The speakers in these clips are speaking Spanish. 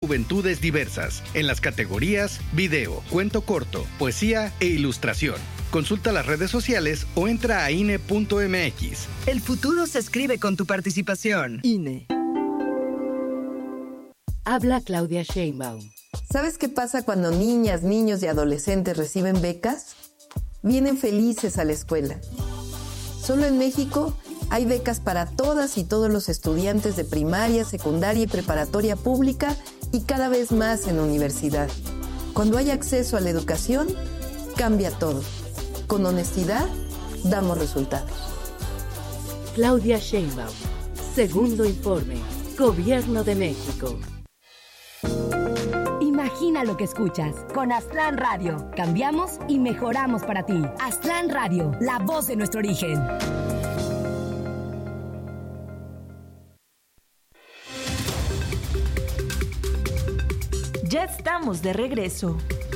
juventudes diversas, en las categorías video, cuento corto, poesía e ilustración. Consulta las redes sociales o entra a INE.mx. El futuro se escribe con tu participación. INE. Habla Claudia Sheinbaum. ¿Sabes qué pasa cuando niñas, niños y adolescentes reciben becas? Vienen felices a la escuela. Solo en México hay becas para todas y todos los estudiantes de primaria, secundaria y preparatoria pública y cada vez más en universidad. Cuando hay acceso a la educación, cambia todo. Con honestidad, damos resultados. Claudia Sheinbaum. Segundo informe. Gobierno de México. Imagina lo que escuchas. Con Aztlán Radio. Cambiamos y mejoramos para ti. Aztlán Radio, la voz de nuestro origen. Ya estamos de regreso.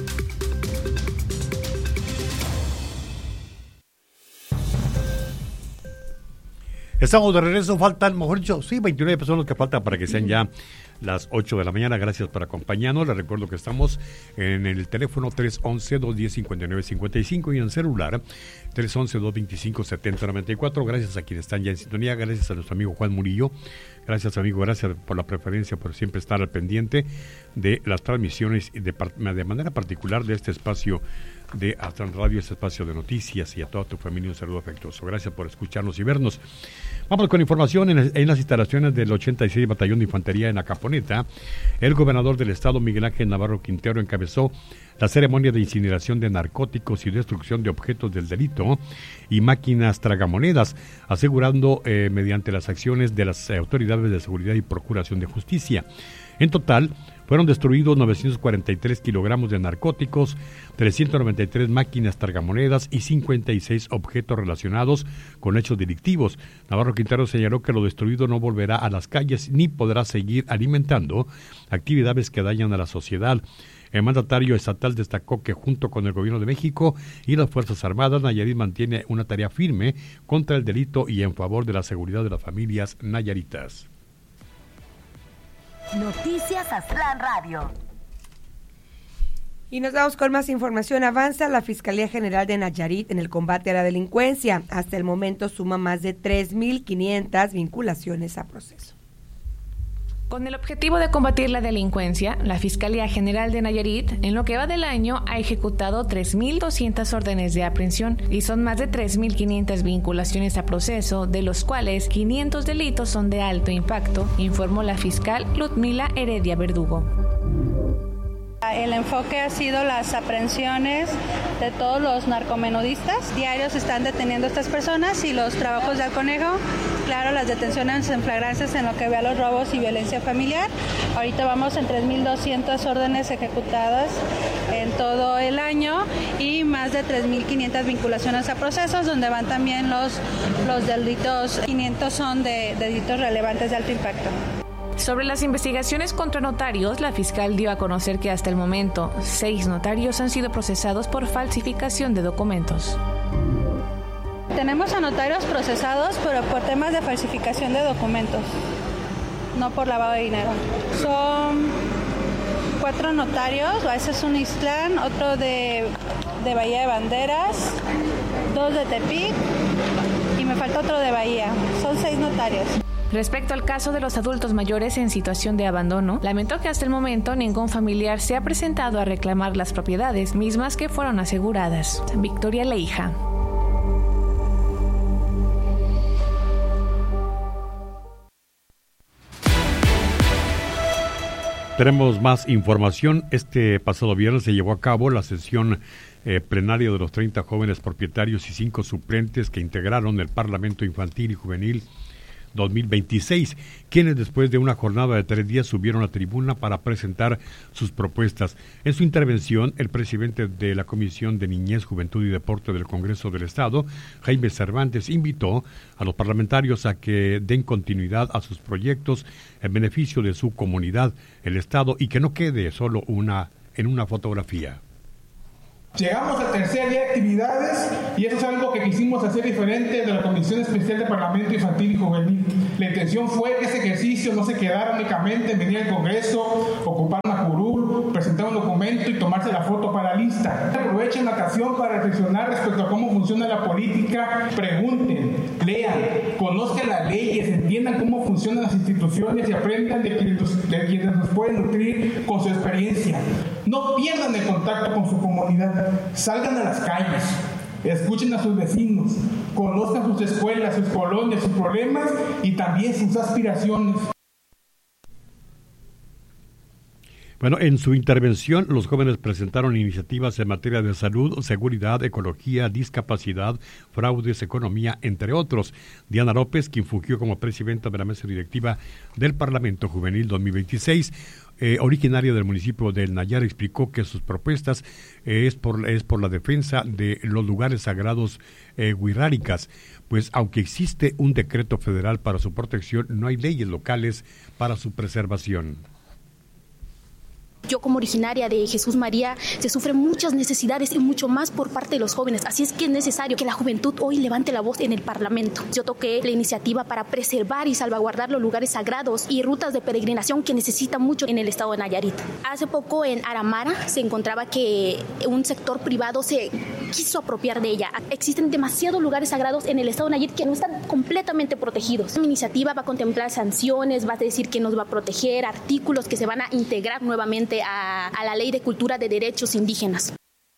Estamos de regreso, faltan, mejor dicho, 29 personas que faltan para que sean ya las 8 de la mañana. Gracias por acompañarnos. Les recuerdo que estamos en el teléfono 311-210-5955 y en el celular 311-225-7094. Gracias a quienes están ya en sintonía. Gracias a nuestro amigo Juan Murillo. Gracias, amigo. Gracias por la preferencia, por siempre estar al pendiente de las transmisiones de manera particular de este espacio de Aztlán Radio, este espacio de noticias, y a toda tu familia un saludo afectuoso. Gracias por escucharnos y vernos. Vamos con información. En las instalaciones del 86 Batallón de Infantería en Acaponeta, el gobernador del estado, Miguel Ángel Navarro Quintero, encabezó la ceremonia de incineración de narcóticos y destrucción de objetos del delito y máquinas tragamonedas, asegurando mediante las acciones de las autoridades de seguridad y procuración de justicia. En total, fueron destruidos 943 kilogramos de narcóticos, 393 máquinas tragamonedas y 56 objetos relacionados con hechos delictivos. Navarro Quintero señaló que lo destruido no volverá a las calles ni podrá seguir alimentando actividades que dañan a la sociedad. El mandatario estatal destacó que junto con el Gobierno de México y las Fuerzas Armadas, Nayarit mantiene una tarea firme contra el delito y en favor de la seguridad de las familias nayaritas. Noticias Aztlán Radio. Y nos vamos con más información. Avanza la Fiscalía General de Nayarit en el combate a la delincuencia. Hasta el momento suma más de 3,500 vinculaciones a proceso. Con el objetivo de combatir la delincuencia, la Fiscalía General de Nayarit, en lo que va del año, ha ejecutado 3,200 órdenes de aprehensión y son más de 3,500 vinculaciones a proceso, de los cuales 500 delitos son de alto impacto, informó la fiscal Ludmila Heredia Verdugo. El enfoque ha sido las aprehensiones de todos los narcomenudistas. Diarios están deteniendo a estas personas y los trabajos de conejo, claro, las detenciones en flagrancias en lo que ve a los robos y violencia familiar. Ahorita vamos en 3,200 órdenes ejecutadas en todo el año y más de 3,500 vinculaciones a procesos, donde van también los delitos. 500 son de delitos relevantes de alto impacto. Sobre las investigaciones contra notarios, la fiscal dio a conocer que hasta el momento 6 notarios han sido procesados por falsificación de documentos. Tenemos a notarios procesados, pero por temas de falsificación de documentos, no por lavado de dinero. Son 4 notarios, ese es un Ixtlán, otro de Bahía de Banderas, 2 de Tepic y me falta otro de Bahía. Son 6 notarios. Respecto al caso de los adultos mayores en situación de abandono, lamentó que hasta el momento ningún familiar se ha presentado a reclamar las propiedades mismas que fueron aseguradas. Victoria Leija. Tenemos más información. Este pasado viernes se llevó a cabo la sesión plenaria de los 30 jóvenes propietarios y 5 suplentes que integraron el Parlamento Infantil y Juvenil 2026, quienes después de una jornada de 3 días subieron a tribuna para presentar sus propuestas. En su intervención, el presidente de la Comisión de Niñez, Juventud y Deporte del Congreso del Estado, Jaime Cervantes, invitó a los parlamentarios a que den continuidad a sus proyectos en beneficio de su comunidad, el Estado, y que no quede solo en una fotografía. Llegamos al tercer día de actividades y eso es algo que quisimos hacer diferente de la Comisión Especial de Parlamento Infantil y Juvenil. La intención fue que ese ejercicio no se quedara únicamente en venir al Congreso, ocupar una curul, presentar un documento y tomarse la foto para la lista. Aprovechen la ocasión para reflexionar respecto a cómo funciona la política, pregunten, lean, conozcan las leyes, entiendan cómo funcionan las instituciones y aprendan de quienes nos pueden nutrir con su experiencia. No pierdan el contacto con su comunidad. Salgan a las calles, escuchen a sus vecinos, conozcan sus escuelas, sus colonias, sus problemas y también sus aspiraciones. Bueno, en su intervención, los jóvenes presentaron iniciativas en materia de salud, seguridad, ecología, discapacidad, fraudes, economía, entre otros. Diana López, quien fungió como presidenta de la mesa directiva del Parlamento Juvenil 2026, originaria del municipio del Nayar, explicó que sus propuestas es por la defensa de los lugares sagrados wixárikas, pues aunque existe un decreto federal para su protección, no hay leyes locales para su preservación. Yo como originaria de Jesús María, se sufren muchas necesidades y mucho más por parte de los jóvenes. Así es que es necesario que la juventud hoy levante la voz en el Parlamento. Yo toqué la iniciativa para preservar y salvaguardar los lugares sagrados y rutas de peregrinación que necesitan mucho en el estado de Nayarit. Hace poco en Aramara se encontraba que un sector privado se quiso apropiar de ella. Existen demasiados lugares sagrados en el estado de Nayarit que no están completamente protegidos. Mi iniciativa va a contemplar sanciones, va a decir que nos va a proteger, artículos que se van a integrar nuevamente a la Ley de Cultura de Derechos Indígenas.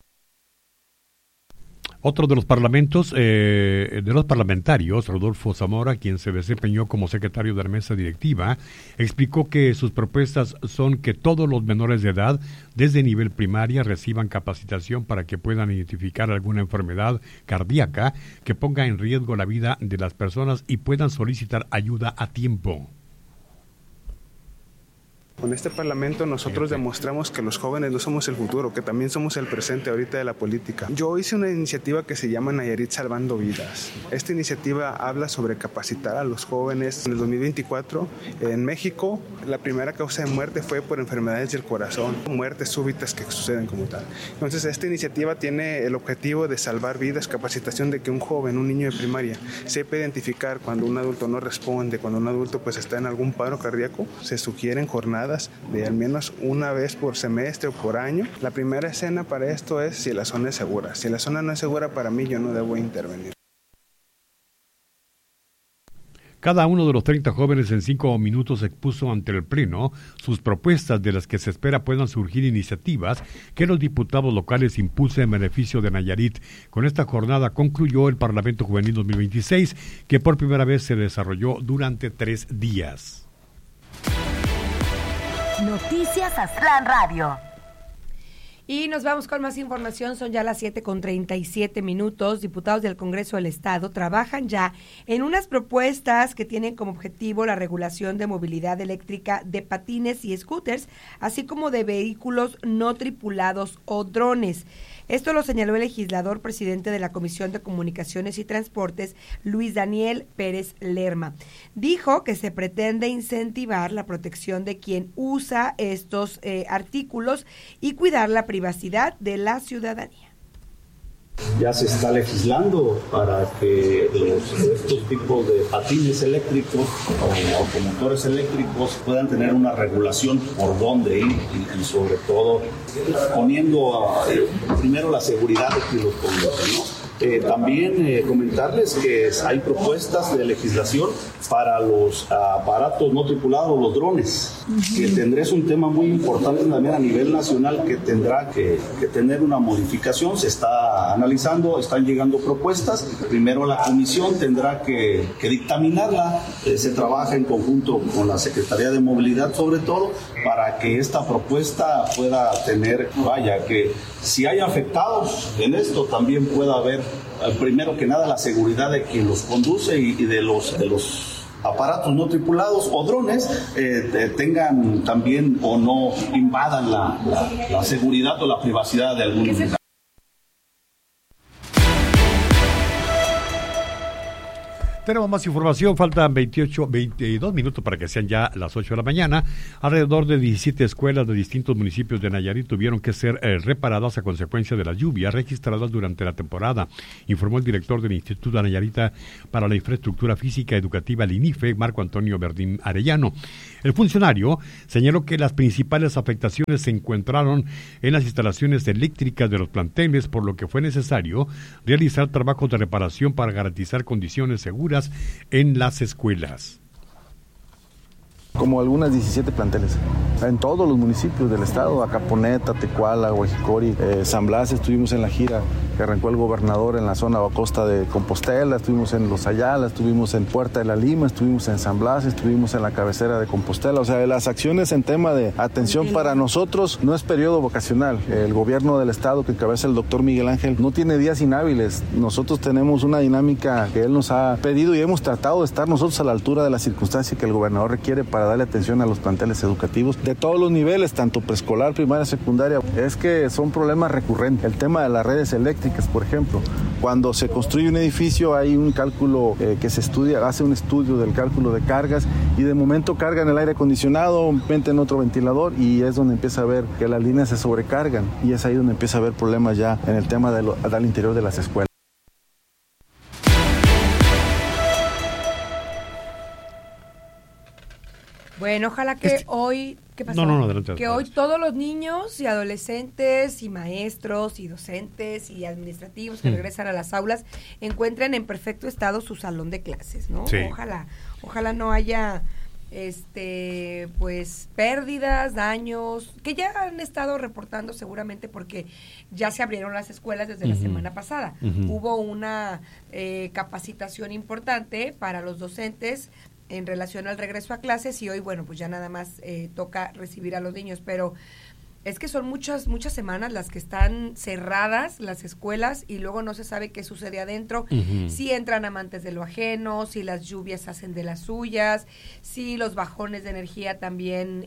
Otro de los parlamentarios, Rodolfo Zamora, quien se desempeñó como secretario de la mesa directiva, explicó que sus propuestas son que todos los menores de edad, desde nivel primaria, reciban capacitación para que puedan identificar alguna enfermedad cardíaca que ponga en riesgo la vida de las personas y puedan solicitar ayuda a tiempo. Con este Parlamento nosotros demostramos que los jóvenes no somos el futuro, que también somos el presente ahorita de la política. Yo hice una iniciativa que se llama Nayarit Salvando Vidas. Esta iniciativa habla sobre capacitar a los jóvenes. En el 2024, en México, la primera causa de muerte fue por enfermedades del corazón, muertes súbitas que suceden como tal. Entonces, esta iniciativa tiene el objetivo de salvar vidas, capacitación de que un joven, un niño de primaria, sepa identificar cuando un adulto no responde, cuando un adulto pues está en algún paro cardíaco. Se sugieren jornadas de al menos una vez por semestre o por año. La primera escena para esto es si la zona es segura. Si la zona no es segura, para mí yo no debo intervenir. Cada uno de los 30 jóvenes en 5 minutos expuso ante el Pleno sus propuestas de las que se espera puedan surgir iniciativas que los diputados locales impulsen en beneficio de Nayarit. Con esta jornada concluyó el Parlamento Juvenil 2026, que por primera vez se desarrolló durante 3 días. Noticias Aztlán Radio. Y nos vamos con más información, son ya las 7:37. Diputados del Congreso del Estado trabajan ya en unas propuestas que tienen como objetivo la regulación de movilidad eléctrica de patines y scooters, así como de vehículos no tripulados o drones. Esto lo señaló el legislador presidente de la Comisión de Comunicaciones y Transportes, Luis Daniel Pérez Lerma. Dijo que se pretende incentivar la protección de quien usa estos artículos y cuidar la privacidad de la ciudadanía. Ya se está legislando para que estos tipos de patines eléctricos o automotores eléctricos puedan tener una regulación por dónde ir y sobre todo poniendo primero la seguridad de quien los conduce, ¿no? También comentarles que hay propuestas de legislación para los aparatos no tripulados, los drones, que es un tema muy importante también a nivel nacional que tendrá que tener una modificación. Se está analizando, están llegando propuestas. Primero la comisión tendrá que dictaminarla. Se trabaja en conjunto con la Secretaría de Movilidad sobre todo para que esta propuesta pueda tener, que si hay afectados en esto también pueda haber primero que nada la seguridad de quien los conduce y de los aparatos no tripulados o drones tengan también o no invadan la seguridad o la privacidad de algún lugar. Tenemos más información, faltan 22 minutos para que sean ya las 8 de la mañana. Alrededor de 17 escuelas de distintos municipios de Nayarit tuvieron que ser reparadas a consecuencia de las lluvias registradas durante la temporada, informó el director del Instituto Nayarita para la Infraestructura Física Educativa, el INIFE, Marco Antonio Verdín Arellano. El funcionario señaló que las principales afectaciones se encontraron en las instalaciones eléctricas de los planteles, por lo que fue necesario realizar trabajos de reparación para garantizar condiciones seguras en las escuelas. Como algunas 17 planteles en todos los municipios del estado, Acaponeta, Tecuala, Guajicori, San Blas. Estuvimos en la gira que arrancó el gobernador en la zona o costa de Compostela, estuvimos en Los Ayala, estuvimos en Puerta de la Lima, estuvimos en San Blas, estuvimos en la cabecera de Compostela. O sea, las acciones en tema de atención para nosotros no es periodo vocacional. El gobierno del estado que encabeza el doctor Miguel Ángel no tiene días inhábiles. Nosotros tenemos una dinámica que él nos ha pedido y hemos tratado de estar nosotros a la altura de la circunstancia que el gobernador requiere para darle atención a los planteles educativos de todos los niveles, tanto preescolar, primaria, secundaria. Es que son problemas recurrentes. El tema de las redes eléctricas, por ejemplo, cuando se construye un edificio hay un cálculo que se estudia, hace un estudio del cálculo de cargas y de momento cargan el aire acondicionado, meten otro ventilador y es donde empieza a ver que las líneas se sobrecargan y es ahí donde empieza a haber problemas ya en el tema al interior de las escuelas. Bueno, ojalá que hoy... ¿Qué pasó? No, adelante. Que hoy todos los niños y adolescentes y maestros y docentes y administrativos que regresan a las aulas encuentren en perfecto estado su salón de clases, ¿no? Sí. Ojalá no haya pues pérdidas, daños, que ya han estado reportando seguramente porque ya se abrieron las escuelas desde la semana pasada. Hubo una capacitación importante para los docentes en relación al regreso a clases y hoy, bueno, pues ya nada más toca recibir a los niños, pero es que son muchas semanas las que están cerradas las escuelas y luego no se sabe qué sucede adentro, si entran amantes de lo ajeno, si las lluvias hacen de las suyas, si los bajones de energía también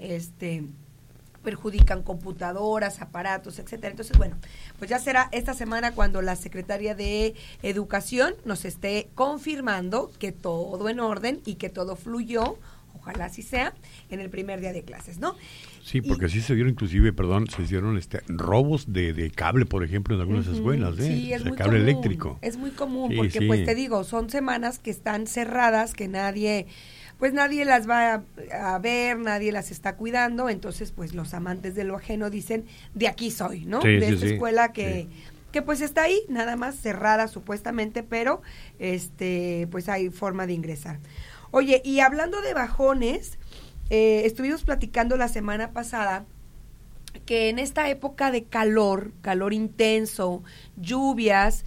perjudican computadoras, aparatos, etcétera. Entonces, bueno, pues ya será esta semana cuando la Secretaría de Educación nos esté confirmando que todo en orden y que todo fluyó, ojalá así sea, en el primer día de clases, ¿no? Sí, porque sí se dieron inclusive, se hicieron robos de cable, por ejemplo, en algunas escuelas, Sí, es muy cable común, eléctrico. Es muy común, porque pues te digo, son semanas que están cerradas, que nadie las va a ver, nadie las está cuidando, entonces pues los amantes de lo ajeno dicen, de aquí soy, ¿no? De esta escuela que pues está ahí, nada más cerrada supuestamente, pero pues hay forma de ingresar. Oye, y hablando de bajones, estuvimos platicando la semana pasada que en esta época de calor intenso, lluvias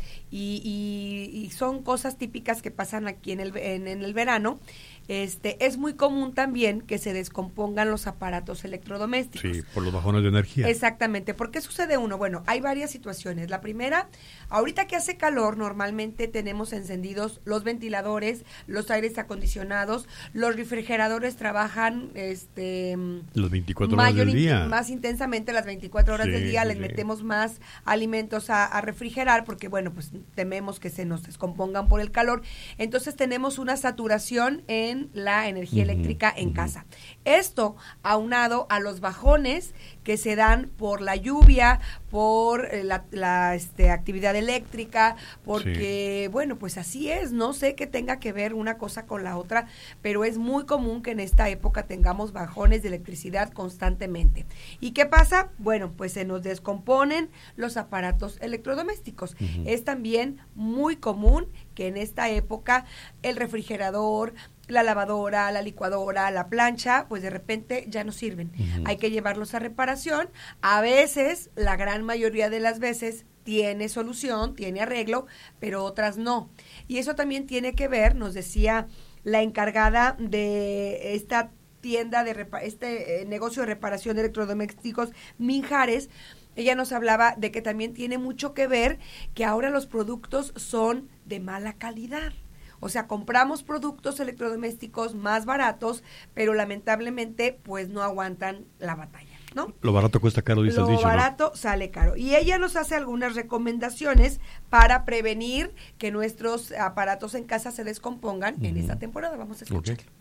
y son cosas típicas que pasan aquí en el verano, es muy común también que se descompongan los aparatos electrodomésticos. Sí, por los bajones de energía. Exactamente. ¿Por qué sucede uno? Bueno, hay varias situaciones. La primera, ahorita que hace calor, normalmente tenemos encendidos los ventiladores, los aires acondicionados, los refrigeradores trabajan las 24 horas del día. Más intensamente las 24 horas del día, les metemos más alimentos a refrigerar porque, bueno, pues tememos que se nos descompongan por el calor. Entonces tenemos una saturación en la energía eléctrica en casa. Esto aunado a los bajones que se dan por la lluvia, por la actividad eléctrica, porque, bueno, pues así es, no sé qué tenga que ver una cosa con la otra, pero es muy común que en esta época tengamos bajones de electricidad constantemente. ¿Y qué pasa? Bueno, pues se nos descomponen los aparatos electrodomésticos. Es también muy común que en esta época el refrigerador, la lavadora, la licuadora, la plancha, pues de repente ya no sirven. Hay que llevarlos a reparación. A veces, la gran mayoría de las veces, tiene solución, tiene arreglo, pero otras no. Y eso también tiene que ver, nos decía la encargada de esta tienda, de negocio de reparación de electrodomésticos, Minjares. Ella nos hablaba de que también tiene mucho que ver que ahora los productos son de mala calidad. O sea, compramos productos electrodomésticos más baratos, pero lamentablemente pues no aguantan la batalla. ¿no? Lo barato cuesta caro, dice el dicho, Lo barato sale caro. Y ella nos hace algunas recomendaciones para prevenir que nuestros aparatos en casa se descompongan en esta temporada. Vamos a escuchar. Okay.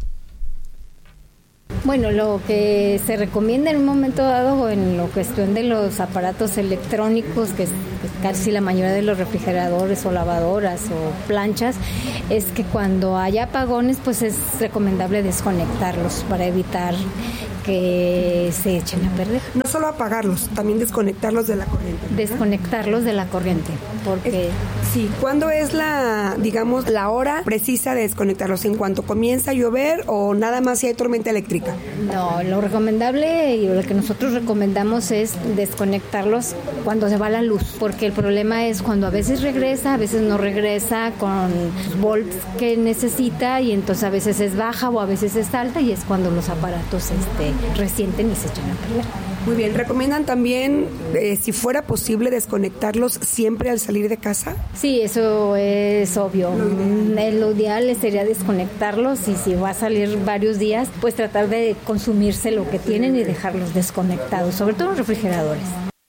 Bueno, lo que se recomienda en un momento dado en la cuestión de los aparatos electrónicos, que es casi la mayoría de los refrigeradores o lavadoras o planchas, es que cuando haya apagones, pues es recomendable desconectarlos para evitar que se echen a perder. No solo apagarlos, también desconectarlos de la corriente, ¿verdad? Desconectarlos de la corriente, porque... Sí, ¿cuándo es la hora precisa de desconectarlos? ¿En cuanto comienza a llover o nada más si hay tormenta eléctrica? No, lo recomendable y lo que nosotros recomendamos es desconectarlos cuando se va la luz, porque el problema es cuando a veces regresa, a veces no regresa con los volts que necesita y entonces a veces es baja o a veces es alta y es cuando los aparatos resienten y se echan a perder. Muy bien, ¿recomiendan también, si fuera posible, desconectarlos siempre al salir de casa? Sí, eso es obvio. Lo ideal sería desconectarlos y si va a salir varios días, pues tratar de consumirse lo que tienen y dejarlos desconectados, sobre todo los refrigeradores.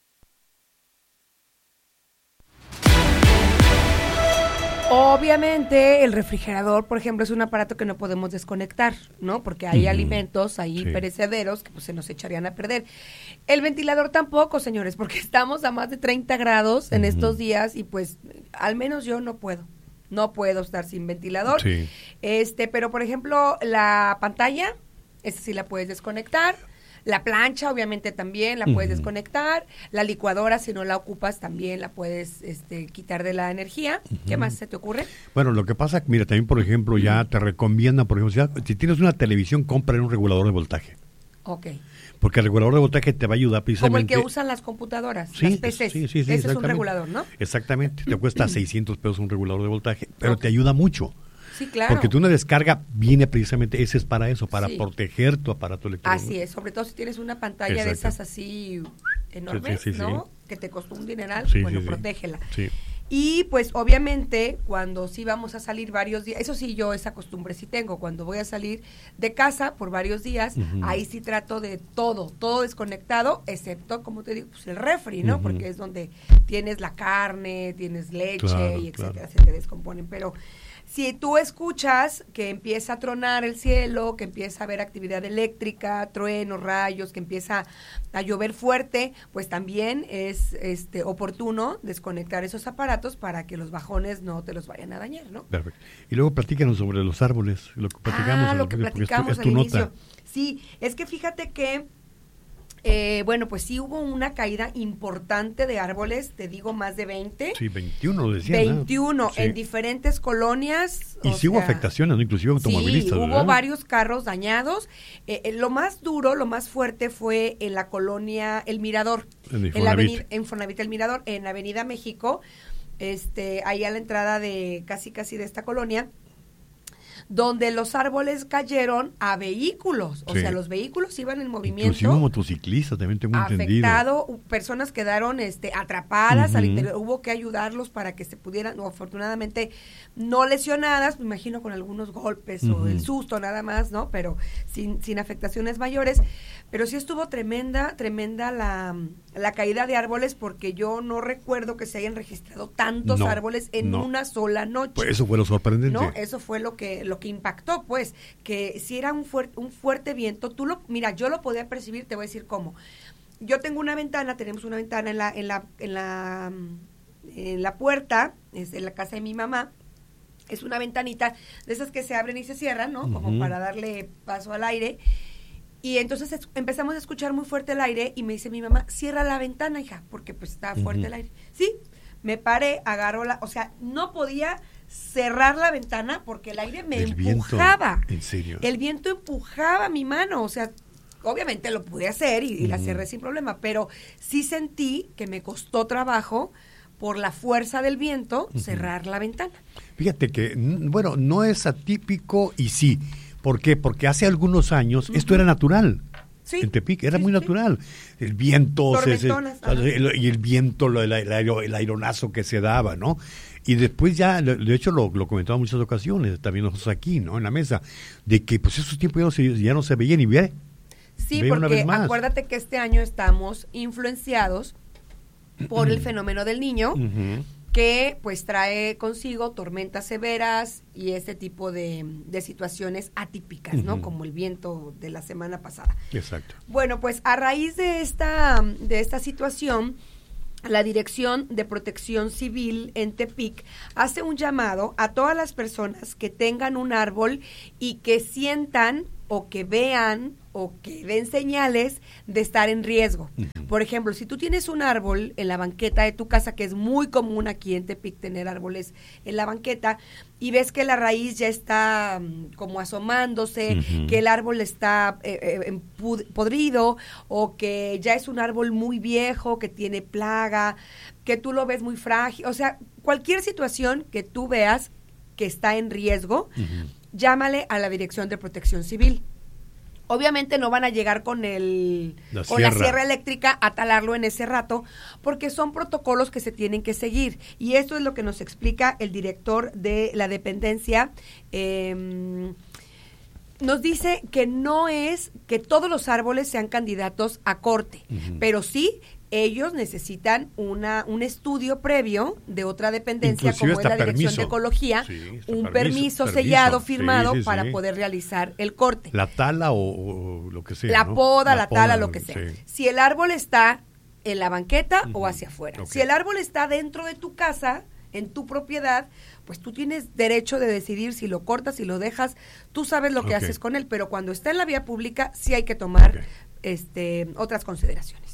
Obviamente el refrigerador, por ejemplo, es un aparato que no podemos desconectar, ¿no? Porque hay alimentos ahí perecederos que pues se nos echarían a perder. El ventilador tampoco, señores, porque estamos a más de 30 grados en estos días y pues al menos yo no puedo estar sin ventilador. Sí. Pero por ejemplo, la pantalla, esa sí la puedes desconectar. La plancha, obviamente, también la puedes desconectar. La licuadora, si no la ocupas, también la puedes quitar de la energía. ¿Qué más se te ocurre? Bueno, lo que pasa, mira, también, por ejemplo, ya te recomiendan, por ejemplo, si tienes una televisión, compra un regulador de voltaje. Ok. Porque el regulador de voltaje te va a ayudar precisamente... Como el que usan las computadoras, sí, las PCs. Sí, ese es un regulador, ¿no? Exactamente. Te cuesta $600 un regulador de voltaje, pero te ayuda mucho. Sí, claro. Porque tú una descarga viene precisamente, ese es para eso, para proteger tu aparato electrónico. Así es, sobre todo si tienes una pantalla de esas así enormes, ¿no? Que te costó un dineral, protégela. Sí. Y pues obviamente cuando sí vamos a salir varios días, eso sí, yo esa costumbre sí tengo, cuando voy a salir de casa por varios días, ahí sí trato de todo desconectado, excepto, como te digo, pues el refri, ¿no? Porque es donde tienes la carne, tienes leche y etcétera, se te descomponen, pero... Si tú escuchas que empieza a tronar el cielo, que empieza a haber actividad eléctrica, truenos, rayos, que empieza a llover fuerte, pues también es oportuno desconectar esos aparatos para que los bajones no te los vayan a dañar, ¿no? Perfecto. Y luego platícanos sobre los árboles, lo que platicamos. Lo que platicamos es tu al inicio. Nota. Sí, es que fíjate que pues sí hubo una caída importante de árboles, te digo más de 20. Sí, 21 lo decían. 21 en diferentes colonias. Y sí hubo afectaciones, ¿no? Inclusive automovilistas. Sí, hubo varios carros dañados. Lo más duro, lo más fuerte fue en la colonia El Mirador. En la avenida Infonavit El Mirador, en Avenida México, ahí a la entrada de casi de esta colonia, donde los árboles cayeron a vehículos, o sea, los vehículos iban en movimiento. Inclusive motociclistas, también tengo entendido. Personas quedaron atrapadas al interior, hubo que ayudarlos para que se pudieran, afortunadamente no lesionadas, me imagino con algunos golpes o el susto nada más, ¿no? Pero sin afectaciones mayores. Pero sí estuvo tremenda la caída de árboles, porque yo no recuerdo que se hayan registrado tantos árboles en una sola noche. Pues eso fue lo sorprendente. ¿No? Eso fue lo que impactó, pues, que si era un fuerte viento, mira, yo lo podía percibir, te voy a decir cómo. Yo tengo tenemos una ventana en la puerta, es en la casa de mi mamá. Es una ventanita de esas que se abren y se cierran, ¿no? Como para darle paso al aire. Y entonces empezamos a escuchar muy fuerte el aire y me dice mi mamá, cierra la ventana, hija, porque pues está fuerte el aire. Sí, me paré, agarro o sea, no podía cerrar la ventana porque el aire me empujaba. Viento, ¿en serio? El viento empujaba mi mano, o sea, obviamente lo pude hacer y la cerré sin problema, pero sí sentí que me costó trabajo por la fuerza del viento cerrar la ventana. Fíjate que, bueno, no es atípico y sí. ¿Por qué? Porque hace algunos años esto era natural. Sí, en Tepic era muy natural. El viento, y el viento, el aironazo que se daba, ¿no? Y después ya, de hecho lo comentaba en muchas ocasiones, también nosotros aquí, ¿no? En la mesa, de que pues esos tiempos ya no se veían y ve. Sí, porque acuérdate que este año estamos influenciados por el fenómeno del Niño, que pues trae consigo tormentas severas y este tipo de situaciones atípicas, ¿no? Como el viento de la semana pasada. Exacto. Bueno, pues a raíz de esta situación, la Dirección de Protección Civil en Tepic hace un llamado a todas las personas que tengan un árbol y que sientan o que vean o que den señales de estar en riesgo. Por ejemplo, si tú tienes un árbol en la banqueta de tu casa, que es muy común aquí en Tepic tener árboles en la banqueta, y ves que la raíz ya está como asomándose, que el árbol está podrido, o que ya es un árbol muy viejo, que tiene plaga, que tú lo ves muy frágil, o sea, cualquier situación que tú veas que está en riesgo, llámale a la Dirección de Protección Civil. Obviamente no van a llegar con la sierra eléctrica a talarlo en ese rato, porque son protocolos que se tienen que seguir. Y esto es lo que nos explica el director de la dependencia. Nos dice que no es que todos los árboles sean candidatos a corte, pero sí ellos necesitan un estudio previo de otra dependencia, inclusive como es la Dirección de Ecología, un permiso sellado, firmado, para poder realizar el corte. La tala o lo que sea, la poda, la tala, lo que sea. Sí. Si el árbol está en la banqueta o hacia afuera. Si el árbol está dentro de tu casa, en tu propiedad, pues tú tienes derecho de decidir si lo cortas, si lo dejas, tú sabes lo que haces con él, pero cuando está en la vía pública sí hay que tomar otras consideraciones.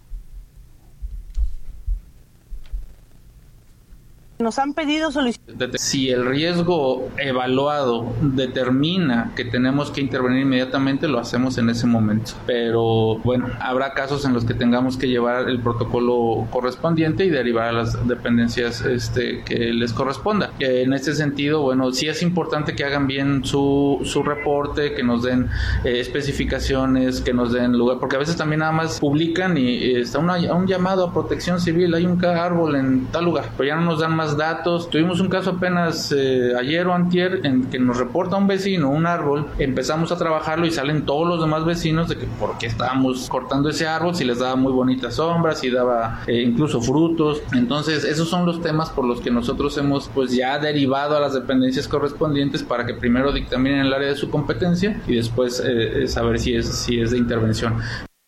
Nos han pedido si el riesgo evaluado determina que tenemos que intervenir inmediatamente, lo hacemos en ese momento. Pero bueno, habrá casos en los que tengamos que llevar el protocolo correspondiente y derivar a las dependencias que les corresponda. En este sentido, bueno, sí es importante que hagan bien su reporte, que nos den especificaciones, que nos den lugar, porque a veces también nada más publican y está un llamado a Protección Civil, hay un árbol en tal lugar, pero ya no nos dan más datos. Tuvimos un caso apenas ayer o antier en que nos reporta un vecino un árbol, empezamos a trabajarlo y salen todos los demás vecinos de que por qué estábamos cortando ese árbol, si les daba muy bonitas sombras, si daba incluso frutos. Entonces esos son los temas por los que nosotros hemos pues ya derivado a las dependencias correspondientes para que primero dictaminen el área de su competencia y después saber si es de intervención.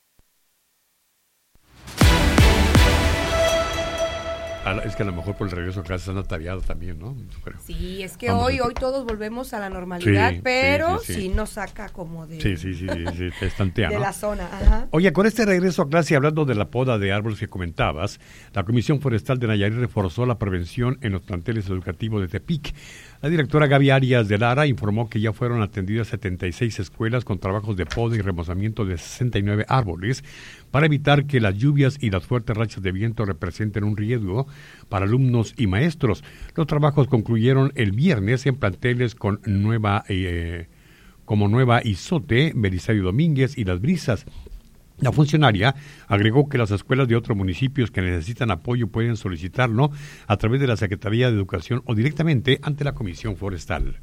Es que a lo mejor por el regreso a clases están atareados también, ¿no? Pero sí, es que hoy todos volvemos a la normalidad, pero sí nos saca como de... Sí, te estantea, de ¿no? la zona, ajá. Oye, con este regreso a clase, hablando de la poda de árboles que comentabas, la Comisión Forestal de Nayarit reforzó la prevención en los planteles educativos de Tepic. La directora Gaby Arias de Lara informó que ya fueron atendidas 76 escuelas con trabajos de poda y remozamiento de 69 árboles para evitar que las lluvias y las fuertes rachas de viento representen un riesgo para alumnos y maestros. Los trabajos concluyeron el viernes en planteles como Nueva Izote, Belisario Domínguez y Las Brisas. La funcionaria agregó que las escuelas de otros municipios que necesitan apoyo pueden solicitarlo a través de la Secretaría de Educación o directamente ante la Comisión Forestal.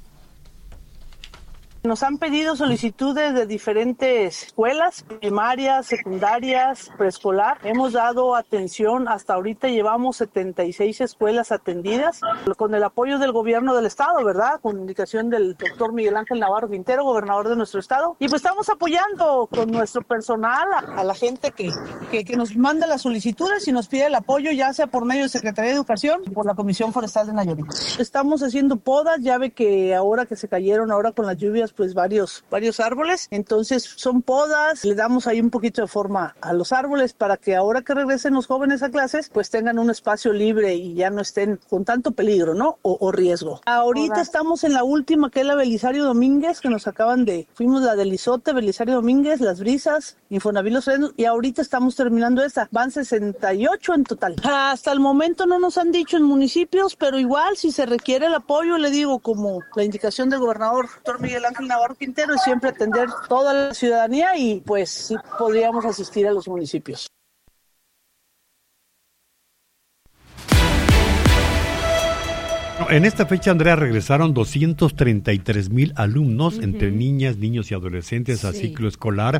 Nos han pedido solicitudes de diferentes escuelas, primarias, secundarias, preescolar. Hemos dado atención, hasta ahorita llevamos 76 escuelas atendidas, con el apoyo del gobierno del estado, ¿verdad? Con indicación del doctor Miguel Ángel Navarro Quintero, gobernador de nuestro estado. Y pues estamos apoyando con nuestro personal a la gente que nos manda las solicitudes y nos pide el apoyo, ya sea por medio de Secretaría de Educación o por la Comisión Forestal de Nayarit. Estamos haciendo podas, ya ve que ahora que se cayeron, ahora con las lluvias, pues varios árboles, entonces son podas, le damos ahí un poquito de forma a los árboles para que ahora que regresen los jóvenes a clases, pues tengan un espacio libre y ya no estén con tanto peligro, ¿no? O riesgo. Ahorita estamos en la última, que es la Belisario Domínguez, que nos fuimos la del Izote, Belisario Domínguez, Las Brisas, Infonavit Los Frenos, y ahorita estamos terminando esta, van 68 en total. Hasta el momento no nos han dicho en municipios, pero igual si se requiere el apoyo, le digo, como la indicación del gobernador, doctor Miguel Ángel Navarro Quintero, es siempre atender toda la ciudadanía y pues sí podríamos asistir a los municipios. Bueno, en esta fecha, Andrea, regresaron 233,000 alumnos entre niñas, niños y adolescentes a ciclo escolar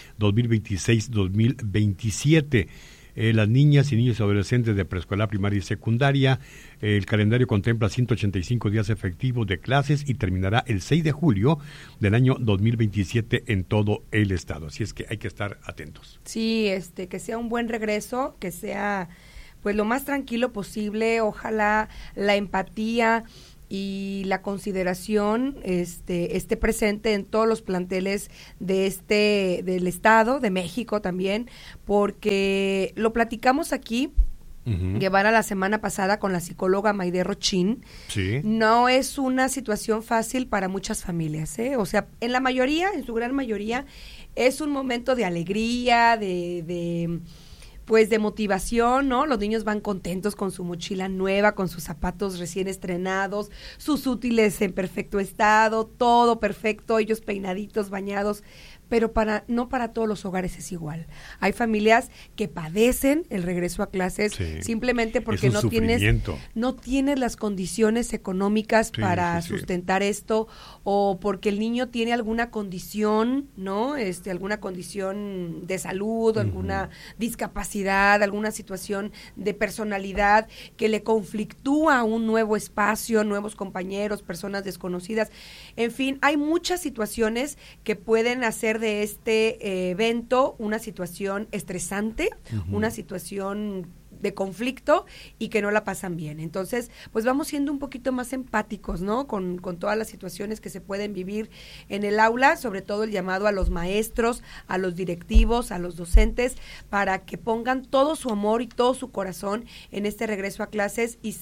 2026-2027. Las niñas y niños y adolescentes de preescolar, primaria y secundaria. El calendario contempla 185 días efectivos de clases y terminará el 6 de julio del año 2027 en todo el estado. Así es que hay que estar atentos. Sí, que sea un buen regreso, que sea pues lo más tranquilo posible. Ojalá la empatía y la consideración esté presente en todos los planteles del estado, de México también, porque lo platicamos aquí, Guevara, la semana pasada con la psicóloga Maide Rochín. Sí. No es una situación fácil para muchas familias, ¿eh? O sea, en su gran mayoría, es un momento de alegría, de motivación, ¿no? Los niños van contentos con su mochila nueva, con sus zapatos recién estrenados, sus útiles en perfecto estado, todo perfecto, ellos peinaditos, bañados, pero no para todos los hogares es igual. Hay familias que padecen el regreso a clases simplemente porque no tienes las condiciones económicas para sustentar esto, o porque el niño tiene alguna condición, ¿no? Alguna condición de salud, alguna discapacidad, alguna situación de personalidad que le conflictúa un nuevo espacio, nuevos compañeros, personas desconocidas. En fin, hay muchas situaciones que pueden hacer de este evento una situación estresante, una situación de conflicto y que no la pasan bien. Entonces, pues vamos siendo un poquito más empáticos, ¿no? Con todas las situaciones que se pueden vivir en el aula, sobre todo el llamado a los maestros, a los directivos, a los docentes, para que pongan todo su amor y todo su corazón en este regreso a clases y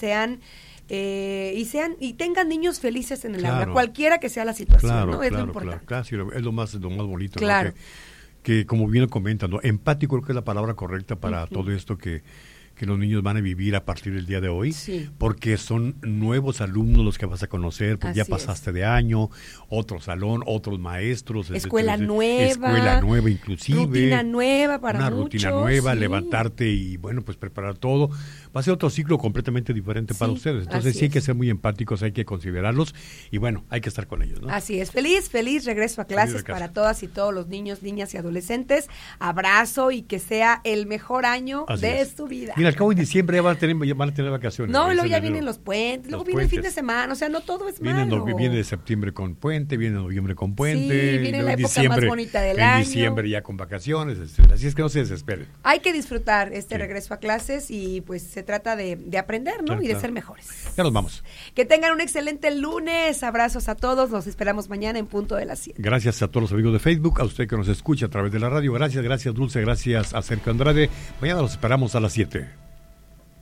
tengan niños felices en el aula, cualquiera que sea la situación, ¿no? Es lo importante. Claro, es lo más bonito, claro. ¿no? Que como bien lo comentan, ¿no? Empático creo que es la palabra correcta para todo esto que los niños van a vivir a partir del día de hoy, porque son nuevos alumnos los que vas a conocer, pues ya pasaste de año, otro salón, otros maestros, escuela nueva inclusive, rutina nueva para una muchos, rutina nueva, levantarte y bueno, pues preparar todo. Va a ser otro ciclo completamente diferente para ustedes. Entonces hay que ser muy empáticos, hay que considerarlos y bueno, hay que estar con ellos, ¿no? Así es. Feliz regreso a clases para todas y todos los niños, niñas y adolescentes. Abrazo y que sea el mejor año de su vida. Mira, al cabo de diciembre ya van a tener vacaciones. No, luego ya vienen los puentes, luego viene el fin de semana, o sea, no todo es malo. Viene de septiembre con puente, viene noviembre con puente. Sí, viene la época más bonita del año. En diciembre ya con vacaciones, así es que no se desesperen. Hay que disfrutar regreso a clases y pues se trata de aprender, ¿no? Y de ser mejores. Ya nos vamos. Que tengan un excelente lunes. Abrazos a todos. Los esperamos mañana en punto de las 7. Gracias a todos los amigos de Facebook, a usted que nos escucha a través de la radio. Gracias Dulce, gracias a Sergio Andrade. Mañana los esperamos a las 7.